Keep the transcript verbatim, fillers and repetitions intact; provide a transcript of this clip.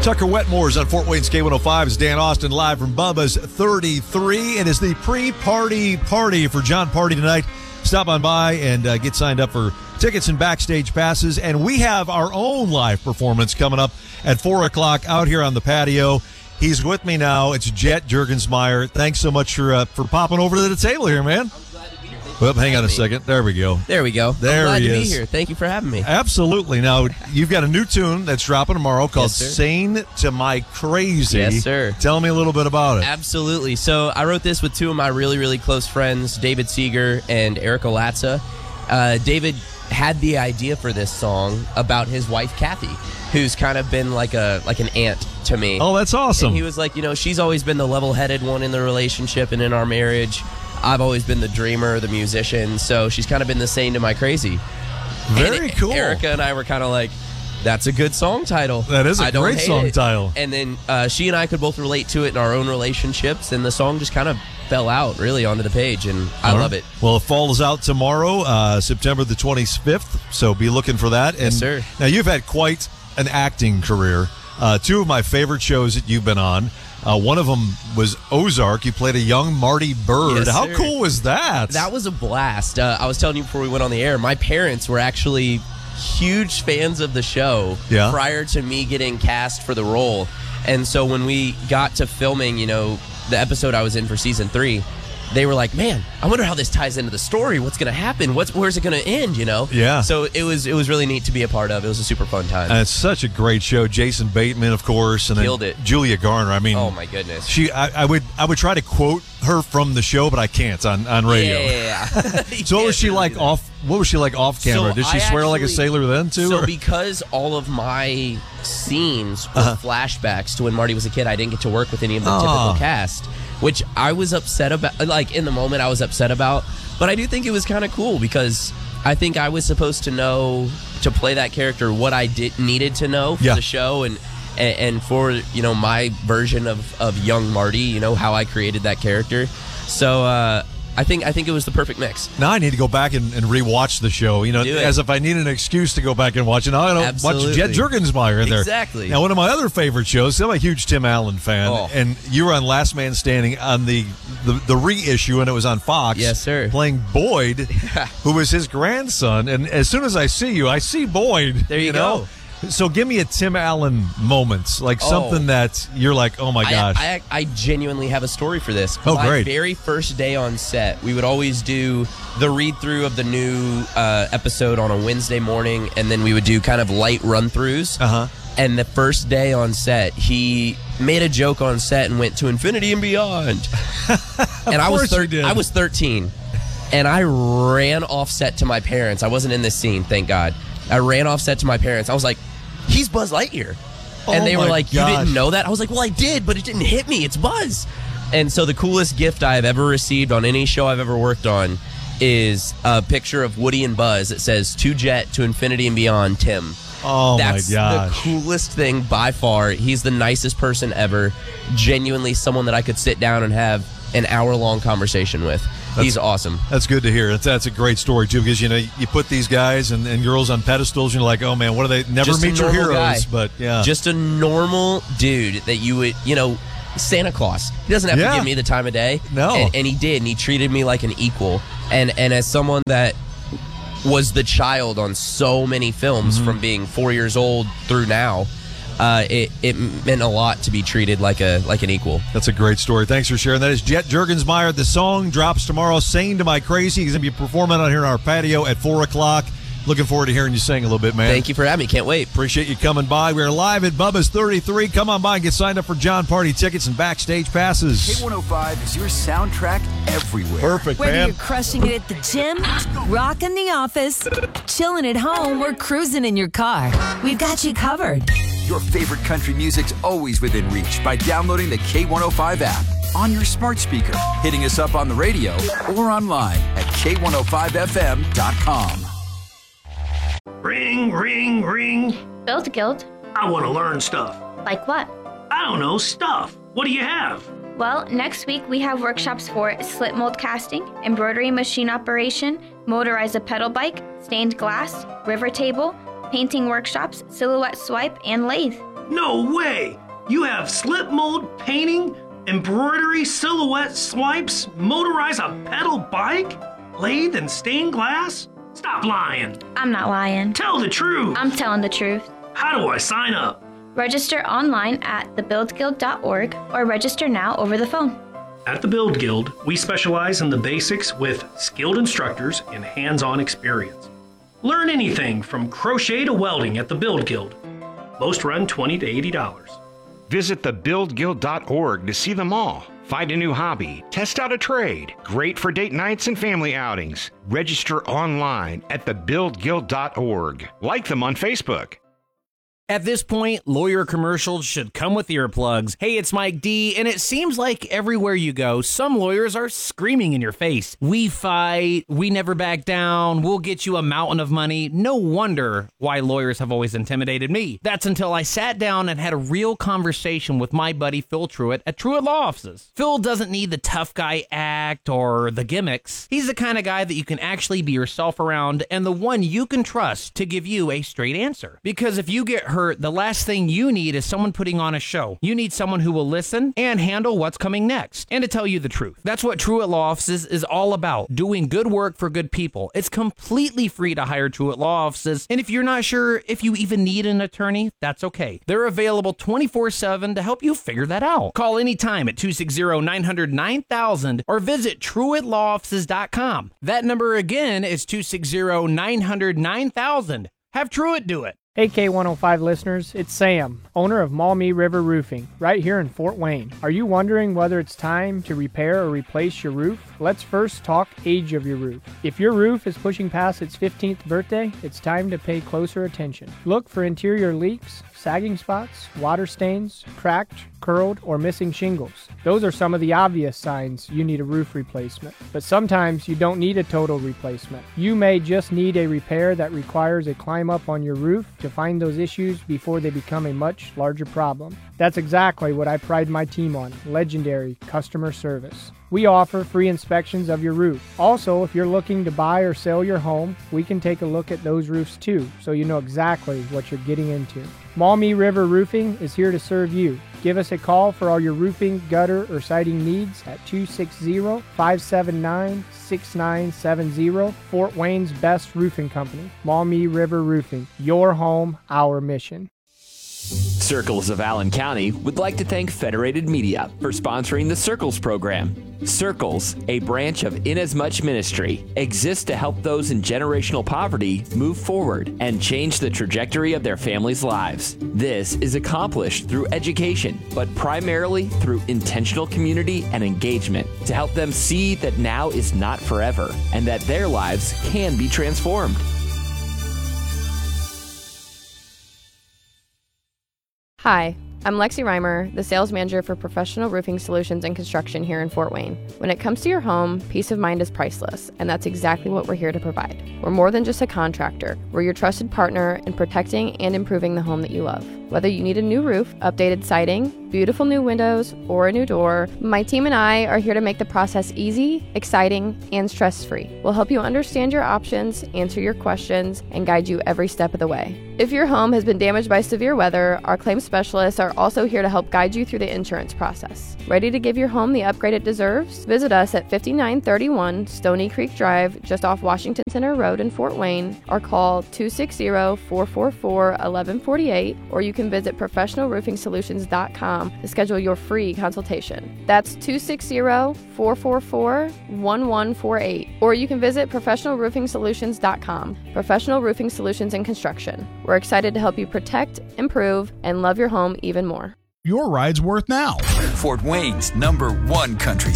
Tucker Wetmore's on Fort Wayne's K one oh five's Dan Austin live from Bubba's thirty-three. It is the pre-party party for John Party tonight. Stop on by and uh, get signed up for tickets and backstage passes. And we have our own live performance coming up at four o'clock out here on the patio. He's with me now. It's Jet Juergensmeyer. Thanks so much for uh, for popping over to the table here, man. Well, hang on a second. There we go. There we go. There I'm glad he to is. be here. Thank you for having me. Absolutely. Now, you've got a new tune that's dropping tomorrow called Yes, sir. Sane to My Crazy. Yes, sir. Tell me a little bit about it. Absolutely. So I wrote this with two of my really, really close friends, David Seeger and Erica Latza. Uh, David had the idea for this song about his wife, Kathy, who's kind of been like a like an aunt to me. Oh, that's awesome. And he was like, you know, she's always been the level-headed one in the relationship and in our marriage. I've always been the dreamer, the musician, so she's kind of been the sane to my crazy. Very and cool. Erica and I were kind of like, that's a good song title. That is a I don't great hate song it. title. And then uh, she and I could both relate to it in our own relationships, and the song just kind of fell out really onto the page, and I All love right. it. Well, it falls out tomorrow, uh, September the twenty-fifth, so be looking for that. And Yes, sir. Now, you've had quite an acting career. Uh, two of my favorite shows that you've been on. Uh, one of them was Ozark. You played a young Marty Bird. Yes, How sir. cool was that? That was a blast. Uh, I was telling you before we went on the air, my parents were actually huge fans of the show Yeah. prior to me getting cast for the role. And so when we got to filming, you know, the episode I was in for season three, they were like, man, I wonder how this ties into the story. What's going to happen? What's Where's it going to end, you know? Yeah. So it was it was really neat to be a part of. It was a super fun time. And it's such a great show. Jason Bateman, of course, and Killed then it. Julia Garner. I mean, oh, my goodness. she. I, I would. I would try to quote her from the show, but I can't on, on radio. Yeah. So what was she like off? What was she like off camera? So Did she I swear like a actually- sailor then too? So or- because all of my scenes were Uh-huh. flashbacks to when Marty was a kid, I didn't get to work with any of the Oh. typical cast, which I was upset about. Like in the moment, I was upset about. But I do think it was kind of cool because I think I was supposed to know to play that character what I did needed to know for Yeah. the show and. And and for, you know, my version of, of young Marty, you know, how I created that character. So uh, I think I think it was the perfect mix. Now I need to go back and, and rewatch the show. You know, Do it. as if I need an excuse to go back and watch it. Now I don't Absolutely. watch Jet Juergensmeyer in there. Exactly. Now one of my other favorite shows. I'm a huge Tim Allen fan, Oh. and you were on Last Man Standing on the the, the reissue, and it was on Fox. Yes, sir. Playing Boyd, who was his grandson. And as soon as I see you, I see Boyd. There you know? go. So give me a Tim Allen moment, like Oh. something that you're like, oh my gosh. I, I, I genuinely have a story for this. Oh, My great. very first day on set, we would always do the read-through of the new uh, episode on a Wednesday morning, and then we would do kind of light run-throughs. Uh-huh. And the first day on set, he made a joke on set and went to infinity and beyond. and I was course you thir- did. I was thirteen, and I ran off set to my parents. I wasn't in this scene, thank God. I ran off set to my parents. I was like, he's Buzz Lightyear. And Oh they were my like, you gosh. didn't know that? I was like, well, I did, but it didn't hit me. It's Buzz. And so the coolest gift I have ever received on any show I've ever worked on is a picture of Woody and Buzz that says, to Jet, to infinity and beyond, Tim. Oh That's my gosh. the coolest thing by far. He's the nicest person ever. Genuinely someone that I could sit down and have an hour-long conversation with. He's awesome. That's good to hear. That's, that's a great story, too, because, you know, you put these guys and, and girls on pedestals, and you're like, oh, man, what are they? Never Just a meet your normal heroes. guy. But, yeah. Just a normal dude that you would, you know, Santa Claus. He doesn't have Yeah. to give me the time of day. No. And, and he did, and he treated me like an equal. And and as someone that was the child on so many films Mm-hmm. from being four years old through now, uh, it, it meant a lot to be treated like a like an equal. That's a great story. Thanks for sharing. That is Jet Juergensmeyer. The song drops tomorrow, Sane to My Crazy. He's going to be performing out here in our patio at four o'clock. Looking forward to hearing you sing a little bit, man. Thank you for having me. Can't wait. Appreciate you coming by. We're live at Bubba's thirty-three. Come on by and get signed up for John Party tickets and backstage passes. K one oh five is your soundtrack everywhere. Perfect, Whether man. you're crushing it at the gym, rocking the office, chilling at home, or cruising in your car, we've got you covered. Your favorite country music's always within reach by downloading the K one oh five app on your smart speaker, hitting us up on the radio, or online at K one oh five F M dot com. Ring, ring, ring. Build Guild? I want to learn stuff. Like what? I don't know, stuff. What do you have? Well, next week we have workshops for slip mold casting, embroidery machine operation, motorize a pedal bike, stained glass, river table, painting workshops, silhouette swipe, and lathe. No way! You have slip mold, painting, embroidery, silhouette swipes, motorize a pedal bike, lathe and stained glass? Stop lying. I'm not lying. Tell the truth. I'm telling the truth. How do I sign up? Register online at the build guild dot org or register now over the phone. At the Build Guild, we specialize in the basics with skilled instructors and hands-on experience. Learn anything from crochet to welding at the Build Guild. Most run twenty to eighty dollars. Visit the build guild dot org to see them all. Find a new hobby, test out a trade. Great for date nights and family outings. Register online at the build guild dot org. Like them on Facebook. At this point, lawyer commercials should come with earplugs. Hey, it's Mike D, and it seems like everywhere you go, some lawyers are screaming in your face. We fight, we never back down, we'll get you a mountain of money. No wonder why lawyers have always intimidated me. That's until I sat down and had a real conversation with my buddy Phil Truitt at Truitt Law Offices. Phil doesn't need the tough guy act or the gimmicks. He's the kind of guy that you can actually be yourself around and the one you can trust to give you a straight answer. Because if you get hurt, the last thing you need is someone putting on a show. You need someone who will listen and handle what's coming next, and to tell you the truth. That's what Truitt Law Offices is all about, doing good work for good people. It's completely free to hire Truitt Law Offices, and if you're not sure if you even need an attorney, that's okay. They're available twenty-four seven to help you figure that out. Call anytime at two six zero, nine hundred, nine thousand or visit truitt law offices dot com. That number again is two six zero, nine hundred, nine thousand. Have Truitt do it. Hey K one oh five listeners, it's Sam, owner of Maumee River Roofing, right here in Fort Wayne. Are you wondering whether it's time to repair or replace your roof? Let's first talk age of your roof. If your roof is pushing past its fifteenth birthday, it's time to pay closer attention. Look for interior leaks, sagging spots, water stains, cracked, curled, or missing shingles. Those are some of the obvious signs you need a roof replacement. But sometimes you don't need a total replacement. You may just need a repair that requires a climb up on your roof to find those issues before they become a much larger problem. That's exactly what I pride my team on, legendary customer service. We offer free inspections of your roof. Also, if you're looking to buy or sell your home, we can take a look at those roofs too, so you know exactly what you're getting into. Maumee River Roofing is here to serve you. Give us a call for all your roofing, gutter, or siding needs at two six zero, five seven nine, six nine seven zero. Fort Wayne's best roofing company, Maumee River Roofing. Your home, our mission. Circles of Allen County would like to thank Federated Media for sponsoring the Circles program. Circles, a branch of Inasmuch Ministry, exists to help those in generational poverty move forward and change the trajectory of their families' lives. This is accomplished through education, but primarily through intentional community and engagement to help them see that now is not forever and that their lives can be transformed. Hi, I'm Lexi Reimer, the sales manager for Professional Roofing Solutions and Construction here in Fort Wayne. When it comes to your home, peace of mind is priceless, and that's exactly what we're here to provide. We're more than just a contractor. We're your trusted partner in protecting and improving the home that you love. Whether you need a new roof, updated siding, beautiful new windows, or a new door, my team and I are here to make the process easy, exciting, and stress-free. We'll help you understand your options, answer your questions, and guide you every step of the way. If your home has been damaged by severe weather, our claims specialists are also here to help guide you through the insurance process. Ready to give your home the upgrade it deserves? Visit us at fifty-nine thirty-one Stony Creek Drive, just off Washington Center Road in Fort Wayne, or call two six zero, four four four, one one four eight, or you can visit professional roofing solutions dot com to schedule your free consultation. That's two six zero, four four four, one one four eight, or you can visit professional roofing solutions dot com. Professional Roofing Solutions and Construction. We're excited to help you protect, improve, and love your home even more. Your ride's worth now. Fort Wayne's number one country